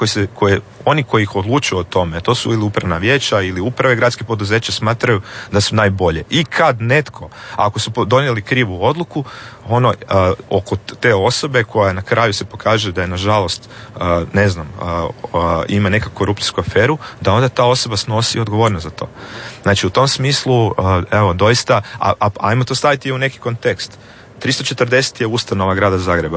oni koji ih odlučuju o tome, to su ili upravna vijeća ili uprave gradskih poduzeća, smatraju da su najbolje. I kad netko, ako su donijeli krivu odluku, oko te osobe koja na kraju se pokaže da je nažalost, ima neku korupcijsku aferu, da onda ta osoba snosi odgovornost za to. Znači u tom smislu, doista, ajmo to staviti u neki kontekst. 340 je ustanova grada Zagreba.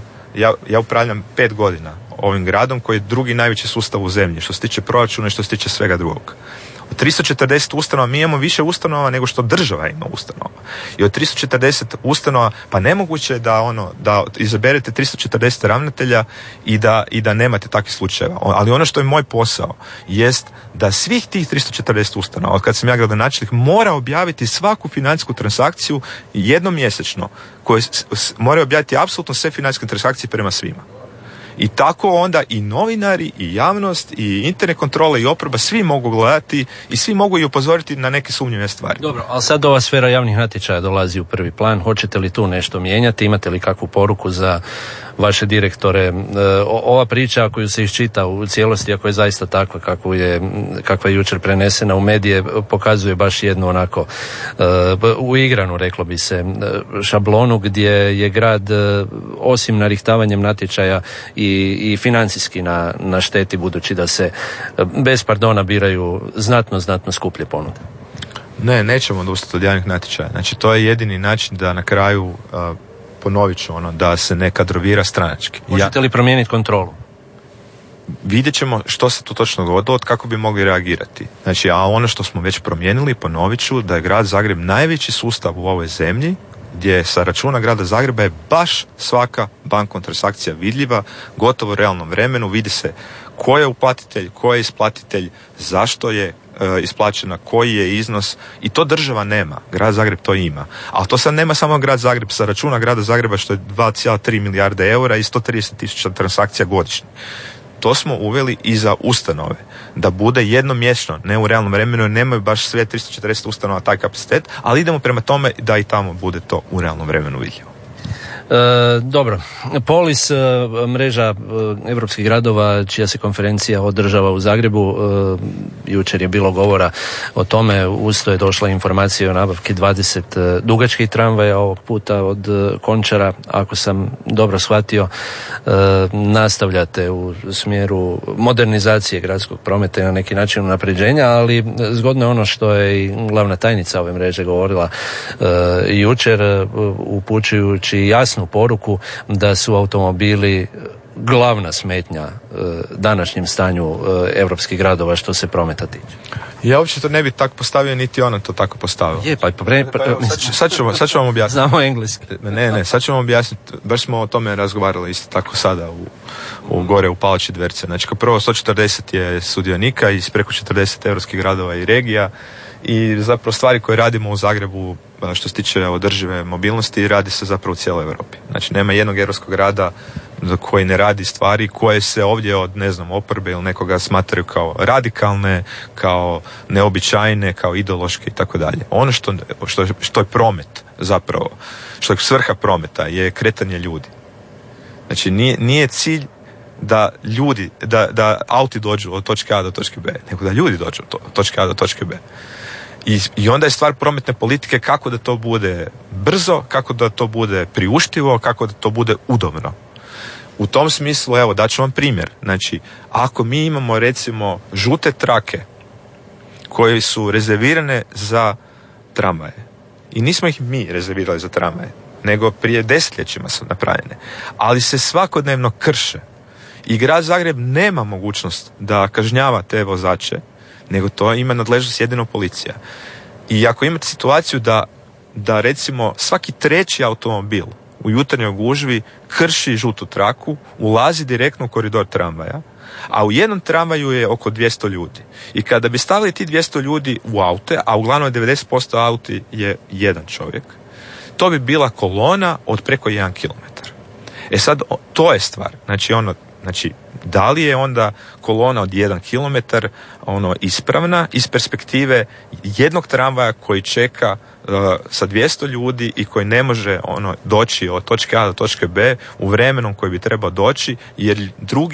Ja upravljam 5 godina ovim gradom koji je drugi najveći sustav u zemlji što se tiče proračuna i što se tiče svega drugog. Od 340 ustanova mi imamo više ustanova nego što država ima ustanova. I od 340 ustanova, pa nemoguće je da izaberete 340 ravnatelja i da nemate takvih slučajeva. Ali ono što je moj posao jest da svih tih 340 ustanova, od kad sam ja gradonačelnik, mora objaviti svaku financijsku transakciju jednom mjesečno, koje moraju objaviti apsolutno sve financijske transakcije prema svima. I tako onda i novinari, i javnost, i internet kontrole, i oporba, svi mogu gledati i svi mogu i upozoriti na neke sumnjive stvari. Dobro, ali sad ova sfera javnih natječaja dolazi u prvi plan. Hoćete li tu nešto mijenjati? Imate li kakvu poruku za vaše direktore? Ova priča koju se iščita u cijelosti, ako je zaista takva kakva je jučer prenesena u medije, pokazuje baš jednu onako uigranu, reklo bi se, šablonu gdje je grad osim narihtavanjem natječaja i financijski na šteti, budući da se bez pardona biraju znatno skuplje ponude. Nećemo odustati od javnih natječaja. Znači to je jedini način da na kraju ponovit ću da se ne kadrovira stranački. Možete li promijeniti kontrolu? Vidjet ćemo što se tu točno dogodilo, kako bi mogli reagirati. Znači, a ono što smo već promijenili, ponovit ću, da je grad Zagreb najveći sustav u ovoj zemlji, gdje sa računa grada Zagreba je baš svaka bankovna transakcija vidljiva, gotovo u realnom vremenu, vidi se ko je uplatitelj, ko je isplatitelj, zašto je isplaćena, koji je iznos, i to država nema. Grad Zagreb to ima. Ali to sad nema samo grad Zagreb, sa računa grada Zagreba što je 2,3 milijarde eura i 130.000 transakcija godišnje. To smo uveli i za ustanove, da bude jednomjesečno, ne u realnom vremenu, nemaju baš sve 340 ustanova taj kapacitet, ali idemo prema tome da i tamo bude to u realnom vremenu vidljivo. Dobro, Polis, mreža europskih gradova čija se konferencija održava u Zagrebu, jučer je bilo govora o tome, usto je došla informacija o nabavki 20 dugačkih tramvaja, ovog puta od Končara, ako sam dobro shvatio. Nastavljate u smjeru modernizacije gradskog prometa i na neki način unapređenja, ali zgodno je ono što je i glavna tajnica ove mreže govorila jučer, upućujući jasnu poruku da su automobili glavna smetnja današnjem stanju europskih gradova što se prometa tiče. Ja uopće to ne bi tako postavio, niti ona to tako postavila. Sad ću vam objasniti. Znamo engleski. Ne, sad ću vam objasniti. Baš smo o tome razgovarali isto tako sada gore u Palači Dverce. Znači, kao prvo 140 je sudionika iz preko 40 europskih gradova i regija, i zapravo stvari koje radimo u Zagrebu što se tiče održive mobilnosti radi se zapravo u cijeloj Europi. Znači, nema jednog europskog grada koji ne radi stvari koje se ovdje od, oporbe ili nekoga smatraju kao radikalne, kao neobičajne, kao ideološke i tako dalje. Ono što je promet zapravo, što je svrha prometa je kretanje ljudi. Znači, nije cilj da ljudi, da auti dođu od točke A do točke B, nego da ljudi dođu od točke A do točke B. I onda je stvar prometne politike kako da to bude brzo, kako da to bude priuštivo, kako da to bude udobno. U tom smislu, evo, daću vam primjer. Znači, ako mi imamo recimo žute trake koje su rezervirane za tramvaje, i nismo ih mi rezervirali za tramvaje, nego prije desetljećima su napravljene, ali se svakodnevno krše i grad Zagreb nema mogućnost da kažnjava te vozače, nego to ima nadležnost jedino policija. I ako imate situaciju da recimo svaki treći automobil u jutarnjoj gužvi krši žutu traku, ulazi direktno u koridor tramvaja, a u jednom tramvaju je oko 200 ljudi. I kada bi stavili ti 200 ljudi u aute, a uglavnom 90% auti je jedan čovjek, to bi bila kolona od preko 1 kilometar. Sad, to je stvar. Znači, da li je onda kolona od 1 kilometar ispravna iz perspektive jednog tramvaja koji čeka sa 200 ljudi i koji ne može doći od točke A do točke B u vremenom koji bi trebao doći, jer drugi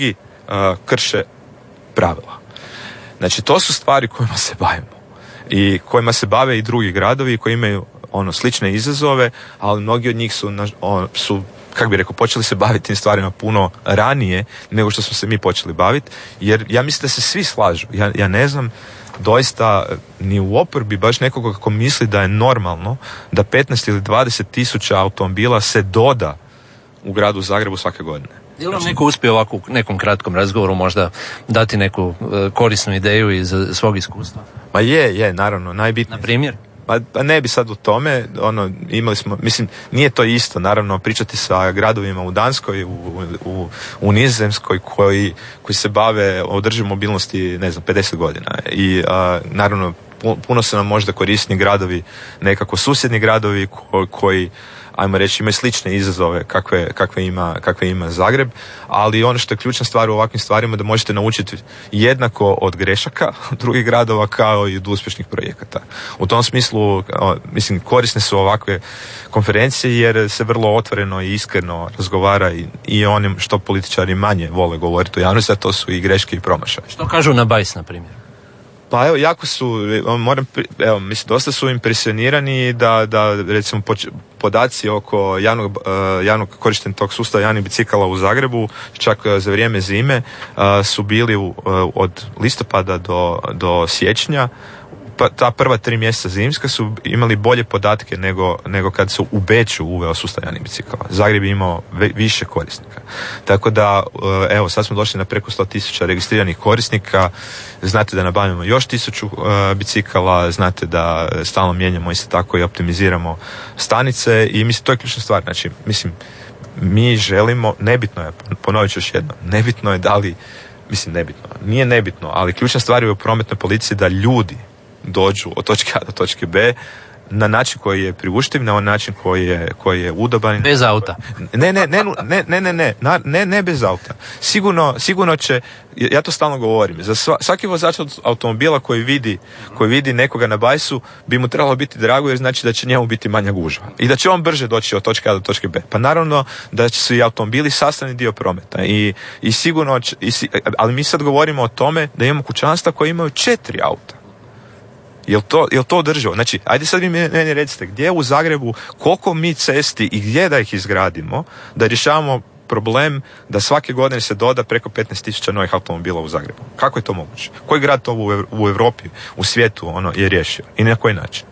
krše pravila. Znači, to su stvari kojima se bavimo i kojima se bave i drugi gradovi koji imaju slične izazove, ali mnogi od njih su kako bi rekao, počeli se baviti tim stvarima puno ranije nego što smo se mi počeli baviti, jer ja mislim da se svi slažu. Ja ne znam doista ni u oporbi baš nekoga kako misli da je normalno da 15 ili 20 tisuća automobila se doda u gradu Zagrebu svake godine. Je li vam neko uspio ovako u nekom kratkom razgovoru možda dati neku korisnu ideju iz svog iskustva? Ma je, naravno, najbitnije. Na primjer? Pa ne bi sad u tome, imali smo, mislim, nije to isto, naravno, pričati sa gradovima u Danskoj, u Nizozemskoj koji se bave održivom mobilnosti, 50 godina. I naravno, puno su nam možda korisni gradovi, nekako susjedni gradovi koji ajmo reći, imaju slične izazove kakve ima Zagreb, ali ono što je ključna stvar u ovakvim stvarima da možete naučiti jednako od grešaka drugih gradova kao i od uspješnih projekata. U tom smislu, mislim, korisne su ovakve konferencije jer se vrlo otvoreno i iskreno razgovara i onim što političari manje vole govoriti u javnosti, a to su i greške i promašaje. Što kažu na Bajs, na primjer? Pa evo, jako su, mislim, dosta su impresionirani da recimo podaci oko javnog korištenja tog sustava javnih bicikala u Zagrebu, čak za vrijeme zime, su bili od listopada do siječnja. Pa ta prva 3 mjeseca zimska su imali bolje podatke nego kad su u Beču uveo sustav javnih bicikala. Zagreb je imao više korisnika. Tako da, evo, sad smo došli na preko 100.000 registriranih korisnika. Znate da nabavimo još 1.000 bicikala, znate da stalno mijenjamo isto tako i optimiziramo stanice i mislim, to je ključna stvar. Znači, mislim, mi želimo, nebitno je, ponovit ću još jedno, nebitno je da li, mislim, nebitno, nije nebitno, ali ključna stvar je u prometnoj policiji da ljudi dođu od točke A do točke B na način koji je priuštiv, na način koji je udoban. Bez auta. Ne bez auta. Sigurno će, ja to stalno govorim, za svaki vozač automobila koji vidi nekoga na bajsu bi mu trebalo biti drago jer znači da će njemu biti manja gužva i da će on brže doći od točke A do točke B. Pa naravno da će su i automobili sastavni dio prometa i sigurno, ali mi sad govorimo o tome da imamo kućanstva koji imaju 4 auta. Jel to održivo? Znači, ajde sad vi meni recite, gdje u Zagrebu, koliko mi cesti i gdje da ih izgradimo, da rješavamo problem da svake godine se doda preko 15.000 novih automobila u Zagrebu. Kako je to moguće? Koji grad to u Europi, u svijetu je riješio? I na koji način?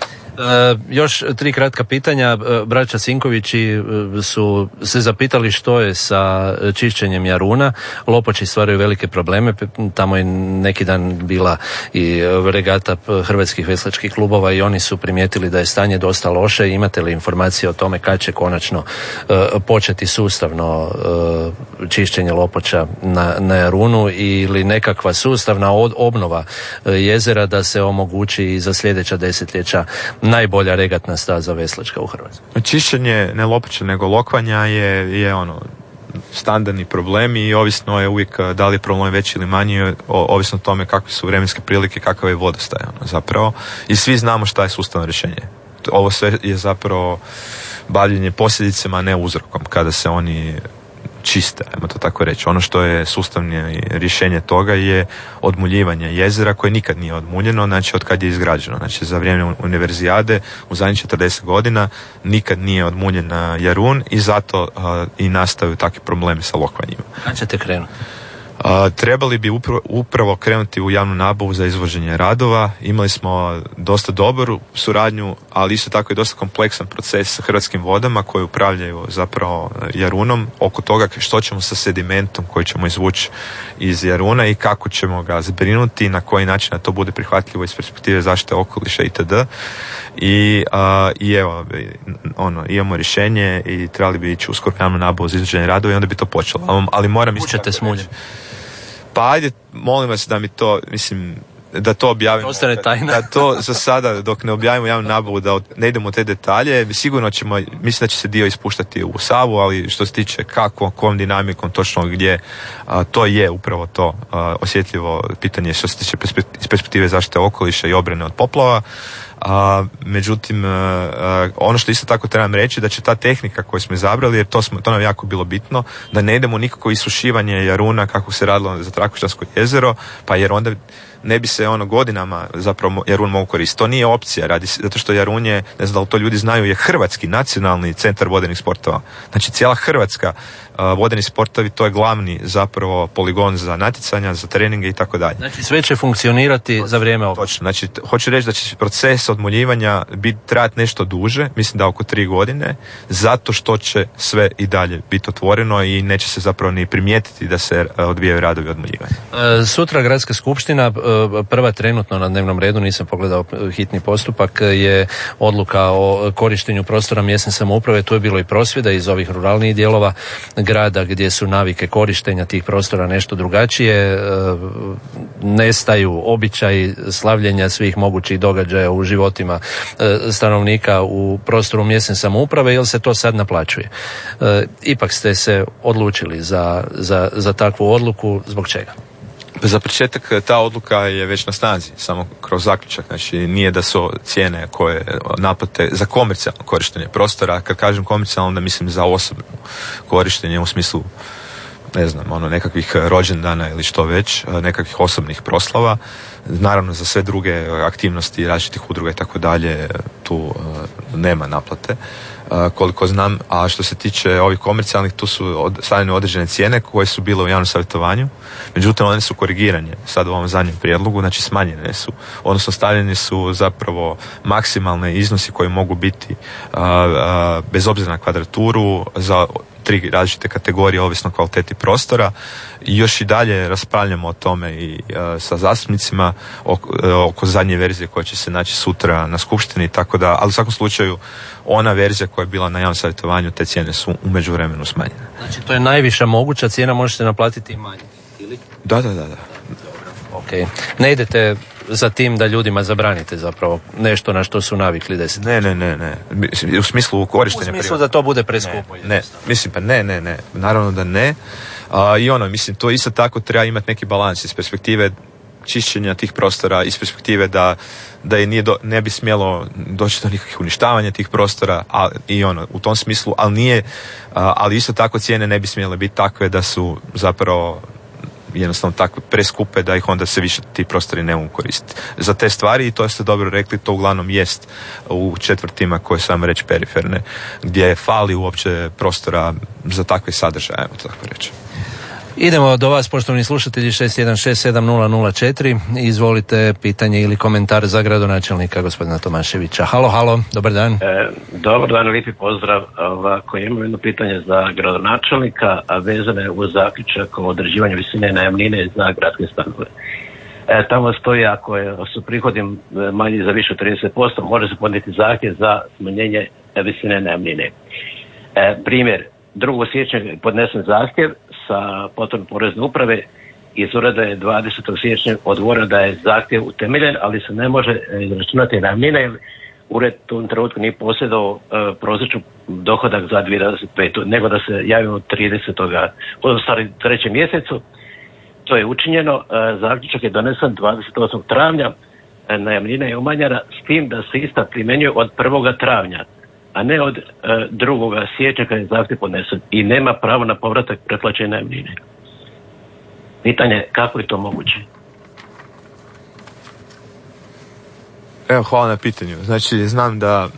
Još 3 kratka pitanja. Braća Sinkovići su se zapitali što je sa čišćenjem Jaruna. Lopoči stvaraju velike probleme. Tamo je neki dan bila i regata hrvatskih veslačkih klubova i oni su primijetili da je stanje dosta loše. Imate li informacije o tome kad će konačno početi sustavno čišćenje Lopoča na Jarunu ili nekakva sustavna obnova jezera da se omogući i za sljedeća desetljeća najbolja regatna staza veslačka u Hrvatskoj? Čišćenje ne Lopoča nego Lokvanja je standardni problem i ovisno je uvijek da li je problem veći ili manji, ovisno o tome kakve su vremenske prilike, kakav je vodostaj zapravo. I svi znamo šta je sustavno rješenje. Ovo sve je zapravo bavljenje posljedicama, ne uzrokom, kada se oni čiste, ajmo to tako reći. Ono što je sustavno rješenje toga je odmuljivanje jezera koje nikad nije odmuljeno, znači od kad je izgrađeno. Znači za vrijeme univerzijade u zadnjih 40 godina nikad nije odmuljen Jarun i zato i nastaju takvi problemi sa Lokvanjima. Kad ćete krenuti? Trebali bi upravo krenuti u javnu nabavu za izvođenje radova. Imali smo dosta dobru suradnju, ali isto tako i dosta kompleksan proces sa Hrvatskim vodama koji upravljaju zapravo Jarunom oko toga što ćemo sa sedimentom koji ćemo izvući iz Jaruna i kako ćemo ga zbrinuti i na koji način da to bude prihvatljivo iz perspektive zaštite okoliša itd. I evo, imamo rješenje i trebali bi ići uskoro javnu nabavu za izvođenje radova i onda bi to počelo. Ali moram Učete s muljem. Pa ajde, molim vas da mi to, mislim, da to objavimo. Ostane tajna. Da to za sada, dok ne objavimo javnu nabavu, da ne idemo u te detalje. Sigurno ćemo, mislim da će se dio ispuštati u Savu, ali što se tiče kako, kojom dinamikom, točno gdje, to je upravo to osjetljivo pitanje što se tiče iz perspektive zaštite okoliša i obrane od poplava. Međutim, ono što isto tako trebam reći da će ta tehnika koju smo izabrali, jer to nam jako bilo bitno, da ne idemo nikako isušivanje Jaruna kako se radilo za Trakoštansko jezero, pa jer onda ne bi se godinama zapravo Jarun mogao koristiti. To nije opcija, zato što Jarun je, ne znam da li to ljudi znaju, je hrvatski nacionalni centar vodenih sportova. Znači cijela Hrvatska vodeni sportovi, to je glavni zapravo poligon za natjecanja, za treninge i tako dalje. Znači sve će funkcionirati za vrijeme ovoga. Točno, znači hoću reći da će proces odmoljivanja trajati nešto duže, mislim da oko 3 godine, zato što će sve i dalje biti otvoreno i neće se zapravo ni primijetiti da se odvijaju radovi odmoljivanja. Sutra Gradska skupština, prva trenutno na dnevnom redu, nisam pogledao hitni postupak, je odluka o korištenju prostora mjesne samouprave. Tu je bilo i prosvjeda iz ovih ruralnih dijelova grada gdje su navike korištenja tih prostora nešto drugačije, nestaju običaji slavljenja svih mogućih događaja u životima stanovnika u prostoru mjesne samouprave, jer se to sad naplaćuje. Ipak ste se odlučili za takvu odluku, zbog čega? Za početak ta odluka je već na snazi, samo kroz zaključak. Znači nije da su cijene koje naplate za komercijalno korištenje prostora, kad kažem komercijalno onda mislim za osobno korištenje u smislu ne znam, nekakvih rođendana ili što već, nekakvih osobnih proslava. Naravno za sve druge aktivnosti različitih udruga i tako dalje tu nema naplate. Koliko znam, a što se tiče ovih komercijalnih, tu su stavljene određene cijene koje su bile u javnom savjetovanju, međutim one su korigirane sad u ovom zadnjem prijedlogu, znači smanjene su, odnosno stavljeni su zapravo maksimalne iznosi koji mogu biti bez obzira na kvadraturu za 3 različite kategorije ovisno o kvaliteti prostora. I još i dalje raspravljamo o tome i sa zastupnicima oko zadnje verzije koja će se naći sutra na skupštini, tako da, ali u svakom slučaju ona verzija koja je bila na javnom savjetovanju, te cijene su u međuvremenu smanjene. Znači to je najviša moguća cijena, možete naplatiti i manje, ili? Da. Ok. Ne idete za tim da ljudima zabranite zapravo nešto na što su navikli 10. Ne. U smislu korištenja. U smislu da to bude preskupo. Ne. Mislim pa ne. Naravno da ne. I mislim, to isto tako treba imati neki balans iz perspektive čišćenja tih prostora, iz perspektive da ne bi smjelo doći do nikakvih uništavanja tih prostora, u tom smislu, ali isto tako cijene ne bi smjele biti takve da su zapravo jednostavno tako preskupe da ih onda se više ti prostori ne mogu koristiti. Za te stvari, i to ste dobro rekli, to uglavnom jest u četvrtima koje sam reći periferne, gdje fali uopće prostora za takve sadržaje, tako reći. Idemo do vas, poštovani slušatelji, 61670004. Izvolite pitanje ili komentar za gradonačelnika gospodina Tomaševića. Halo, dobar dan. Dobar dan, lijepi pozdrav. Ovako, imam jedno pitanje za gradonačelnika, a vezano je uz zaključak o određivanju visine najamnine za gradske stanove. Tamo stoji, ako su prihodi manji za više od 30%, može se podnijeti zahtjev za smanjenje visine najamnine. Primjer, 2. siječnja je podnesen zahtjev sa potom porezne uprave, iz ureda je 20. siječnja odgovoreno da je zahtjev utemeljen, ali se ne može izračunati najamnina jer ured u tom trenutku nije posjedovao prosječan dohodak za 2025. nego da se javimo 30. odnosno 3. mjesecu. To je učinjeno, zaključak je donesen 28. travnja, najamnina je umanjena s tim da se ista primjenjuje od 1. travnja, a ne od 2. siječnja kad je zahtjev podnesen i nema pravo na povratak preplaćene najamnine. Pitanje kako je to moguće? Evo, hvala na pitanju. Znači, znam da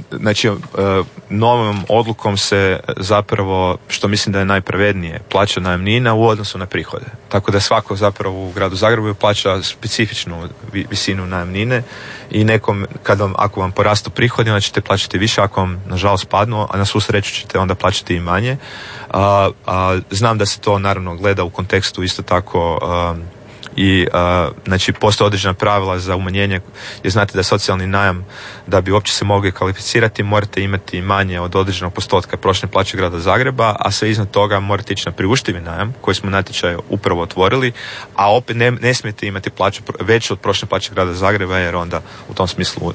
novom odlukom se zapravo, što mislim da je najpravednije, plaća najamnina u odnosu na prihode. Tako da svako zapravo u gradu Zagrebu plaća specifičnu visinu najamnine i nekom, ako vam porastu prihodi, onda ćete plaćati više, ako vam nažalost padnu, a na svu sreću ćete onda plaćati i manje. Znam da se to naravno gleda u kontekstu isto tako i znači postoje određena pravila za umanjenje, jer znate da socijalni najam, da bi uopće se mogli kvalificirati, morate imati manje od određenog postotka prosječne plaće grada Zagreba, a sve iznad toga morate ići na priuštivi najam koji smo natječaj upravo otvorili, a opet ne smijete imati plaću veću od prosječne plaće grada Zagreba, jer onda u tom smislu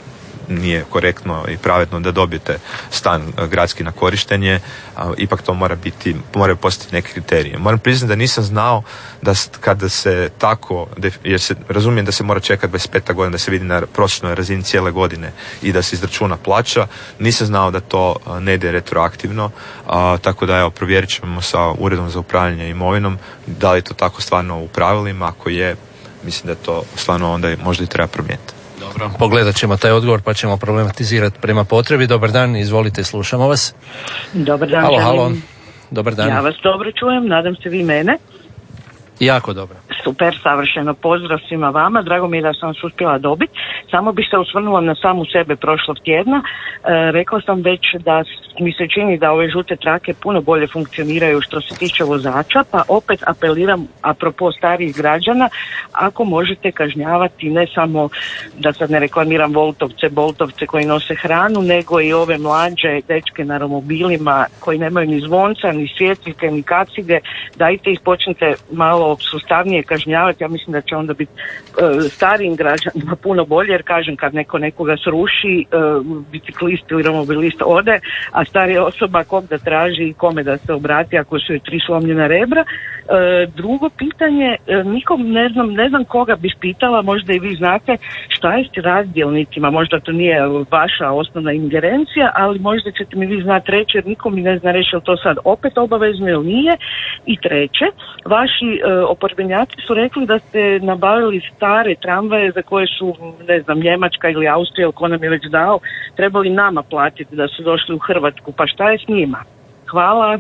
nije korektno i pravedno da dobijete stan gradski na korištenje, ipak to moraju postati neke kriterije. Moram priznati da nisam znao da kada se tako, jer se razumijem da se mora čekati 25. godina da se vidi na prosječnoj razini cijele godine i da se izračuna plaća, nisam znao da to ne ide retroaktivno, tako da evo, provjerit ćemo sa Uredom za upravljanje imovinom da li je to tako stvarno u pravilima, ako je, mislim da to stvarno onda možda i treba promijeniti. Dobro, pogledat ćemo taj odgovor pa ćemo problematizirati prema potrebi. Dobar dan, izvolite, slušamo vas. Dobar dan. Halo. Dobar dan. Ja vas dobro čujem, nadam se vi mene. Jako dobro. Super, savršeno. Pozdrav svima vama. Drago mi je da sam vas uspjela dobiti. Samo bih se osvrnula na samu sebe prošlog tjedna. Rekla sam već da mi se čini da ove žute trake puno bolje funkcioniraju što se tiče vozača, pa opet apeliram apropo starijih građana, ako možete kažnjavati ne samo, da sad ne reklamiram boltovce koji nose hranu, nego i ove mlađe dečke na romobilima koji nemaju ni zvonca, ni svjetiljke, ni kacige, dajte ih počnite malo sustavnije kažnjavati. Ja mislim da će onda biti starijim građanima puno bolje, jer kažem, kad neko nekoga sruši, biciklist ili romobilist ode, a starija osoba kog da traži i kome da se obrati ako su joj 3 slomljena rebra. Drugo pitanje, nikom ne znam koga bih pitala, možda i vi znate, šta je s razdjelnicima, možda to nije vaša osnovna ingerencija, ali možda ćete mi vi znati reći, jer nikom mi ne zna reći je to sad opet obavezno ili nije. I treće, vaši oporbenjaci su rekli da ste nabavili stare tramvaje za koje su, ne znam, Njemačka ili Austrija, ko nam je već dao, trebali nama platiti da su došli u Hrvatsku, pa šta je s njima? Hvala.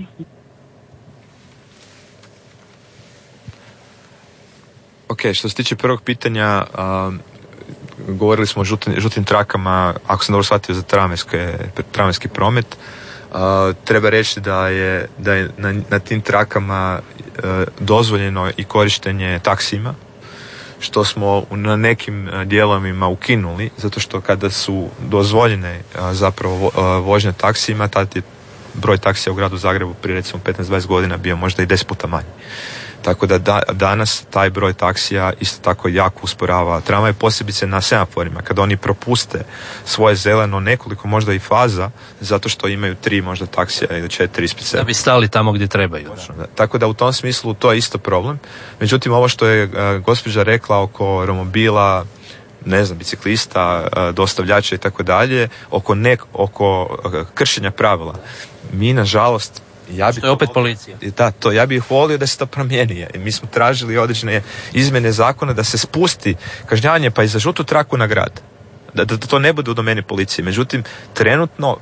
Ok, što se tiče prvog pitanja, govorili smo o žutim trakama, ako sam dobro shvatio, za tramvajski promet. Treba reći da je na tim trakama dozvoljeno i korištenje taksijima, što smo na nekim dijelovima ukinuli, zato što kada su dozvoljene zapravo vožnje taksijima, tad je broj taksija u gradu Zagrebu prije recimo 15-20 godina bio možda i 10 puta manji. Tako da danas taj broj taksija isto tako jako usporava tramvaj, posebice na semaforima, kada oni propuste svoje zeleno nekoliko možda i faza, zato što imaju 3 možda taksija ili 4 ispred sebe. Da bi stali tamo gdje trebaju. Da. Tako da u tom smislu to je isto problem. Međutim, ovo što je gospođa rekla oko romobila, ne znam, biciklista, dostavljača i tako dalje, oko kršenja pravila, mi nažalost, što je opet policija. Da, ja bih volio da se to promijeni. Mi smo tražili određene izmjene zakona da se spusti kažnjavanje pa i za žutu traku na grad. Da to ne bude u domeni policije. Međutim, trenutno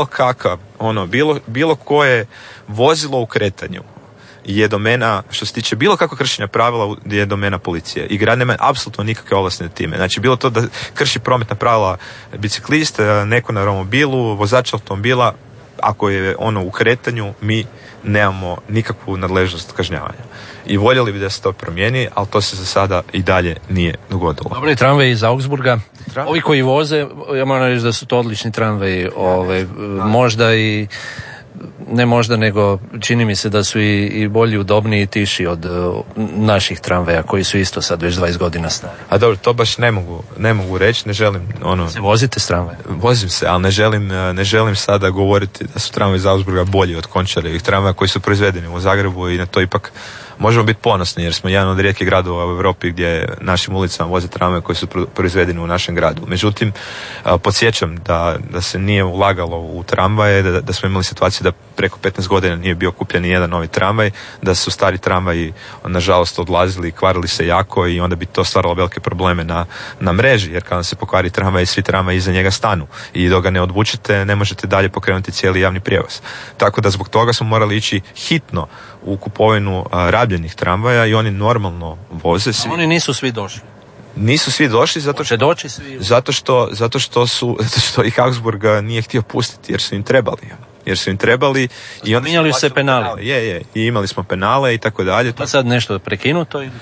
bilo koje vozilo u kretanju je domena, što se tiče bilo kakvog kršenja pravila, je domena policije. I grad nema apsolutno nikakve ovlasti nad time. Znači, bilo to da krši prometna pravila biciklist, neko na romobilu, vozač automobila, ako je ono u kretanju, mi nemamo nikakvu nadležnost kažnjavanja. I voljeli bi da se to promijeni, ali to se za sada i dalje nije dogodilo. Dobri tramvaji iz Augsburga. Ovi koji voze, ja moram reći da su to odlični tramvaji. Možda i ne možda, nego čini mi se da su i bolji, udobniji i tiši od naših tramvaja koji su isto sad već 20 godina stari. A dobro, to baš ne mogu reći, ne želim Se vozite s tramvajem? Vozim se, ali ne želim sada govoriti da su tramvaji iz Augsburga bolji od Končarevih tramvaja koji su proizvedeni u Zagrebu i na to ipak možemo biti ponosni jer smo jedan od rijetkih gradova u Europi gdje našim ulicama voze tramvaje koji su proizvedeni u našem gradu. Međutim, podsjećam da se nije ulagalo u tramvaje, da smo imali situaciju da preko 15 godina nije bio kupljen ni jedan novi tramvaj, da su stari tramvaji nažalost odlazili i kvarili se jako i onda bi to stvaralo velike probleme na mreži, jer kada se pokvari tramvaj, svi tramvaji iza njega stanu i dok ga ne odvučete ne možete dalje pokrenuti cijeli javni prijevoz. Tako da zbog toga smo morali ići hitno u kupovinu rabljenih tramvaja i oni normalno voze svi. Oni nisu svi došli. Nisu svi došli zato što ih Augsburg nije htio pustiti jer su im trebali i onda mijenjali se penali. Je, i imali smo penale i tako dalje. Pa sad nešto prekinuto ili što?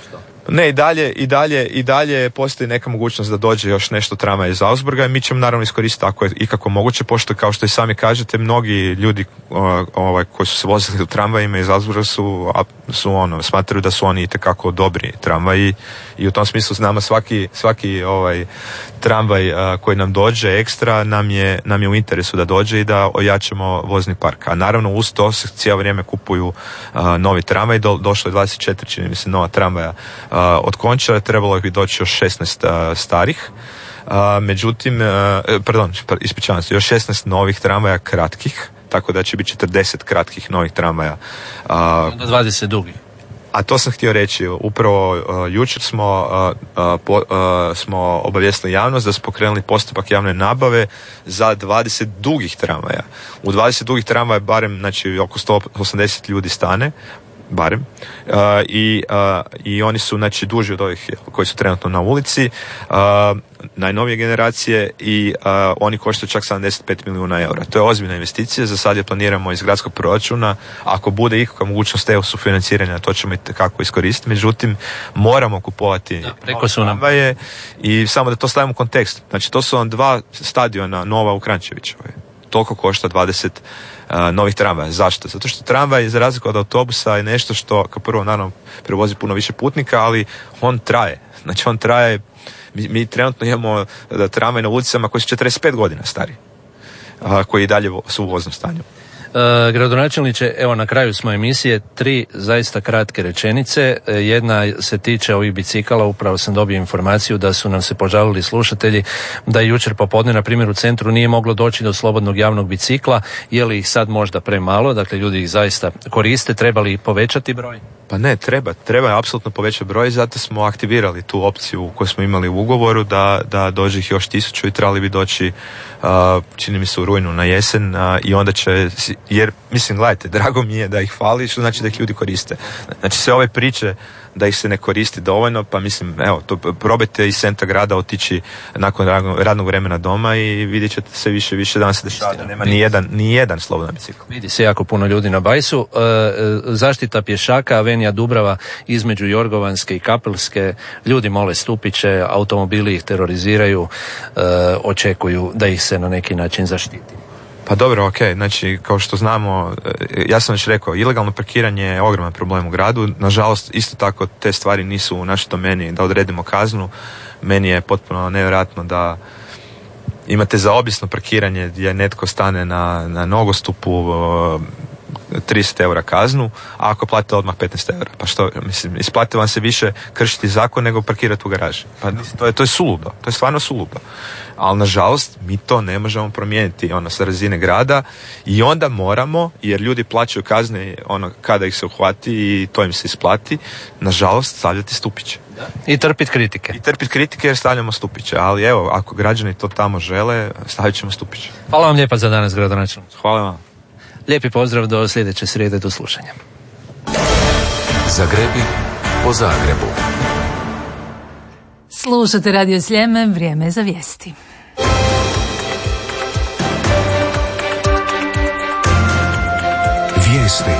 Ne, i dalje postoji neka mogućnost da dođe još nešto tramvaja iz Augsburga i mi ćemo naravno iskoristiti ako je ikako moguće, pošto kao što i sami kažete, mnogi ljudi koji su se vozili u tramvajima iz Augsburga smatraju da su oni itekako dobri tramvaji i u tom smislu znamo svaki tramvaj koji nam dođe ekstra nam je u interesu da dođe i da ojačamo vozni park. A naravno uz to se cijelo vrijeme kupuju novi tramvaj, došlo je 24 čini mi se nova tramvaja od Končara, trebalo bi doći još 16 starih. Međutim, ispričavam se, još 16 novih tramvaja kratkih, tako da će biti 40 kratkih novih tramvaja. 20 dugih. A to sam htio reći, upravo jučer smo obavijestili javnost da smo pokrenuli postupak javne nabave za 20 dugih tramvaja. U 20 dugih tramvaja barem, znači oko 180 ljudi stane, barem, i oni su znači duži od ovih koji su trenutno na ulici, najnovije generacije, i oni koštaju čak 75 milijuna eura. To je ozbiljna investicija, za sad je planiramo iz gradskog proračuna, ako bude ikakva mogućnost EU sufinanciranja, to ćemo itekako iskoristiti, međutim moramo kupovati tramvaje i samo da to stavimo u kontekst. Znači to su vam 2 stadiona nova u Kranjčevićevoj. Toliko košta 20 novih tramvaja. Zašto? Zato što tramvaj, za razliku od autobusa, je nešto što kao prvo naravno prevozi puno više putnika, ali on traje. Znači on traje, mi trenutno imamo tramvaj na ulicama koji su 45 godina stari, koji i dalje su u voznom stanju. Gradonačelniče, evo na kraju smo emisije, 3 zaista kratke rečenice. Jedna se tiče ovih bicikala, upravo sam dobio informaciju da su nam se požalili slušatelji da jučer popodne na primjer u centru nije moglo doći do slobodnog javnog bicikla. Je li ih sad možda premalo, dakle ljudi ih zaista koriste, treba li povećati broj? Pa ne, treba apsolutno povećati broj, zato smo aktivirali tu opciju koju smo imali u ugovoru da dođe ih još 1000 i trebali bi doći, čini mi se, u rujnu na jesen, i onda će, jer mislim, gledajte, drago mi je da ih fali, što znači da ih ljudi koriste. Znači sve ove priče da ih se ne koristi dovoljno, pa mislim, evo, to probajte iz centra grada otići nakon radnog vremena doma i vidjet ćete se više danas se dešava da nema ni jedan slobodan bicikl. Vidi se jako puno ljudi na bajsu. Zaštita pješaka, Avenija Dubrava između Jorgovanske i Kapelske, ljudi mole stupiće, automobili ih teroriziraju, očekuju da ih se na neki način zaštiti. Pa dobro, ok, znači kao što znamo, ja sam već rekao, ilegalno parkiranje je ogroman problem u gradu, nažalost isto tako te stvari nisu u našoj domeni da odredimo kaznu. Meni je potpuno nevjerojatno da imate zaobilazno parkiranje gdje netko stane na nogostupu, 30 eura kaznu, a ako platite odmah 15 eura. Pa što, mislim, isplati vam se više kršiti zakon nego parkirati u garaži. Pa to je suludo, to je stvarno suludo. Ali nažalost mi to ne možemo promijeniti sa razine grada i onda moramo, jer ljudi plaćaju kazne kada ih se uhvati i to im se isplati, nažalost stavljati stupiće. I trpiti kritike. I trpiti kritike jer stavljamo stupiće, ali evo, ako građani to tamo žele, stavit ćemo stupiće. Hvala vam lijepa za danas, gradonačelnik. Hvala vam. Lijepi pozdrav do sljedeće srijede, do slušanja. Zagrebi po Zagrebu. Slušate Radio Sljeme, vrijeme za vijesti. Vijesti.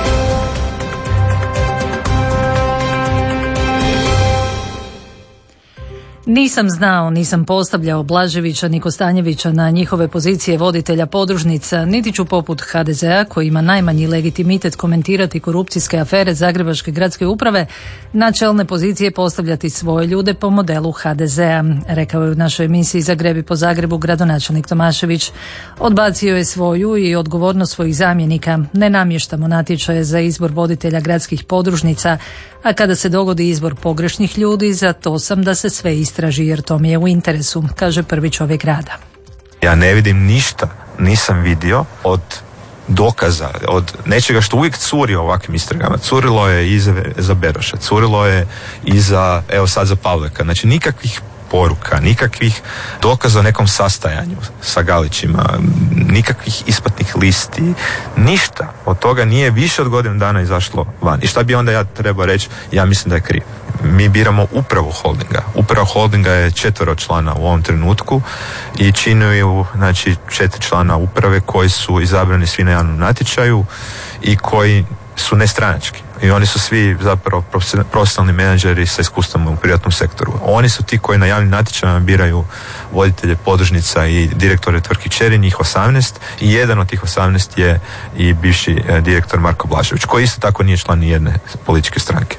Nisam znao, nisam postavljao Blaževića ni Kostanjevića na njihove pozicije voditelja podružnica, niti ću poput HDZ-a, koji ima najmanji legitimitet komentirati korupcijske afere Zagrebačke gradske uprave, na čelne pozicije postavljati svoje ljude po modelu HDZ-a, rekao je u našoj emisiji Zagrebi po Zagrebu gradonačelnik Tomašević. Odbacio je svoju i odgovornost svojih zamjenika. Ne namještamo natječaje za izbor voditelja gradskih podružnica, a kada se dogodi izbor pogrešnih ljudi, za to sam da se sve istraži jer to mi je u interesu, kaže prvi čovjek grada. Ja ne vidim ništa, nisam vidio od dokaza, od nečega što uvijek curi u ovakvim istragama. Curilo je i za Beroša, curilo je i za, evo sad za Pavleka. Znači nikakvih poruka, nikakvih dokaza o nekom sastajanju sa Galićima, nikakvih isplatnih listi, ništa od toga nije više od godinu dana izašlo van. I šta bi onda ja trebao reći? Ja mislim da je kriv. Mi biramo upravu holdinga. Uprava holdinga je 4 člana u ovom trenutku i čine ju, znači, 4 člana uprave koji su izabrani svi na javnom natječaju i koji su nestranački. i oni su svi zapravo profesionalni menadžeri sa iskustvom u privatnom sektoru. Oni su ti koji na javnim natječajima biraju voditelje podružnica i direktore tvrtki kćeri, njih 18, i jedan od tih 18 je i bivši direktor Marko Blažević, koji isto tako nije član nijedne političke stranke.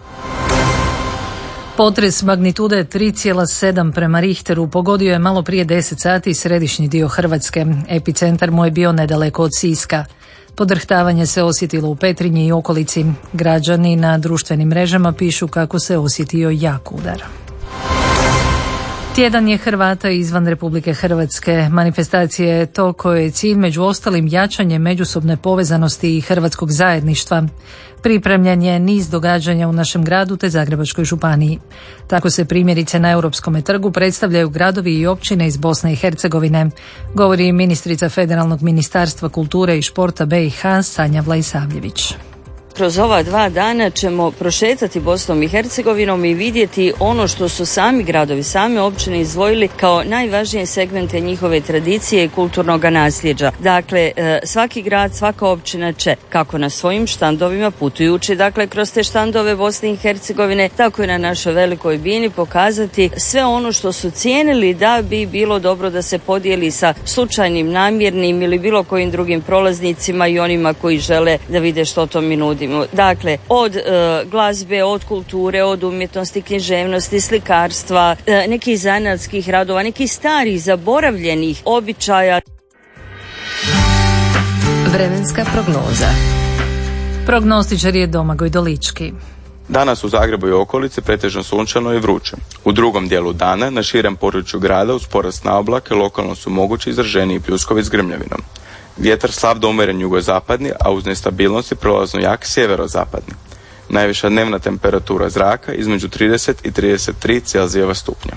Potres magnitude 3,7 prema Richteru pogodio je malo prije 10 sati središnji dio Hrvatske. Epicentar mu je bio nedaleko od Siska. Podrhtavanje se osjetilo u Petrinji i okolici. Građani na društvenim mrežama pišu kako se osjetio jak udar. Tjedan je Hrvata izvan Republike Hrvatske. Manifestacija je to koje je cilj među ostalim jačanje međusobne povezanosti i hrvatskog zajedništva. Pripremljen je niz događanja u našem gradu te Zagrebačkoj županiji. Tako se primjerice na Europskom trgu predstavljaju gradovi i općine iz Bosne i Hercegovine, govori ministrica Federalnog ministarstva kulture i športa BiH Sanja Vlaisavljević. Kroz ova 2 dana ćemo prošetati Bosnom i Hercegovinom i vidjeti ono što su sami gradovi, same općine izdvojili kao najvažnije segmente njihove tradicije i kulturnog nasljeđa. Dakle, svaki grad, svaka općina će, kako na svojim štandovima putujući, dakle, kroz te štandove Bosne i Hercegovine, tako i na našoj velikoj bini pokazati sve ono što su cijenili da bi bilo dobro da se podijeli sa slučajnim, namjernim ili bilo kojim drugim prolaznicima i onima koji žele da vide što to mi nudi. Dakle, od glazbe, od kulture, od umjetnosti, književnosti, slikarstva, nekih zanatskih radova, nekih starih, zaboravljenih običaja. Vremenska prognoza. Prognostičar je Domagoj Dolički. Danas u Zagrebu i okolici pretežno sunčano i vruće. U drugom dijelu dana na širem području grada uz porast na oblake lokalno su mogući izraženiji pljuskovi s grmljavinom. Vjetar slab do umjeren jugozapadni, a uz nestabilnosti prolazno jak sjeverozapadni. Najviša dnevna temperatura zraka između 30 i 33 Celzijeva stupnja.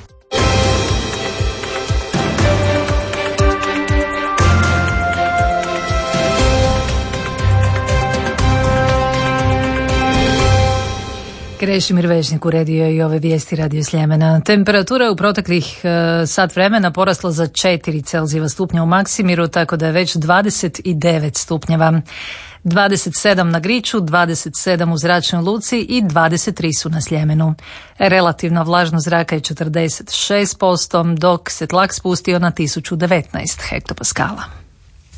Krešimir Vešnik uredio i ove vijesti Radio Sljemena. Temperatura je u proteklih sat vremena porasla za 4 Celzijeva stupnja u Maksimiru, tako da je već 29 stupnjeva. 27 na Griču, 27 u Zračnoj luci i 23 su na Sljemenu. Relativna vlažnost zraka je 46%, dok se tlak spustio na 1019 hektopaskala.